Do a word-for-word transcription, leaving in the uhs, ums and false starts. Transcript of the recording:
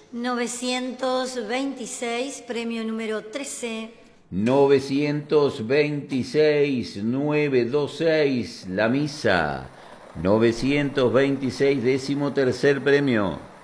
novecientos veintiséis, premio número trece. novecientos veintiséis, novecientos veintiséis, la misa. novecientos veintiséis, décimo tercer premio.